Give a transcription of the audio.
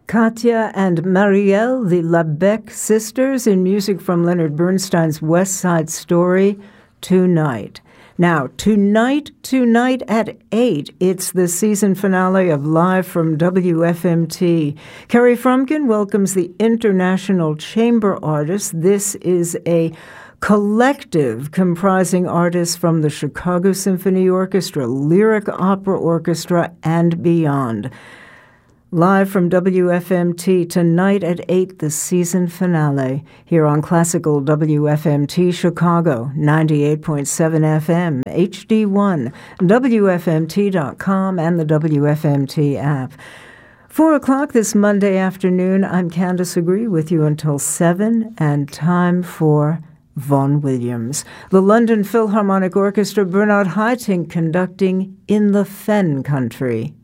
Katya and Marielle, the Labec sisters, in music from Leonard Bernstein's West Side Story, Tonight. Now, tonight at 8, it's the season finale of Live from WFMT. Carrie Frumkin welcomes the International Chamber Artists. This is a collective comprising artists from the Chicago Symphony Orchestra, Lyric Opera Orchestra, and beyond. Live from WFMT tonight at 8, the season finale, here on Classical WFMT Chicago, 98.7 FM, HD1, WFMT.com, and the WFMT app. 4 o'clock this Monday afternoon, I'm Candace Agree with you until 7, and time for Vaughan Williams. The London Philharmonic Orchestra, Bernard Haitink conducting In the Fen Country.